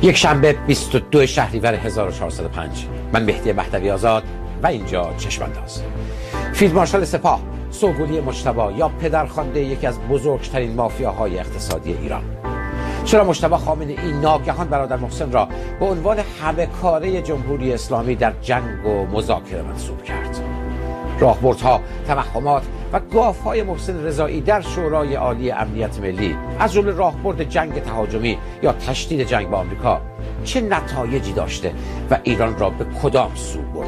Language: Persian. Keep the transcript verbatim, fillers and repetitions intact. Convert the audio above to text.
یک شنبه بیست و دو شهریور هزار و چهارصد و پنج. من مهدی مهدوی آزاد و اینجا چشمانداز. فیلد مارشال سپاه سوگلی مجتبی یا پدرخوانده یکی از بزرگترین مافیاهای اقتصادی ایران. چرا مجتبی خامنه‌ای ناگهان برادر محسن را به عنوان همه کاره جمهوری اسلامی در جنگ و مذاکره منصوب کرد؟ راهبردها، توهمات و گاف‌های محسن رضایی در شورای عالی امنیت ملی از جمله راهبرد جنگ تهاجمی یا تشدید جنگ با آمریکا چه نتایجی داشته و ایران را به کدام سو برد؟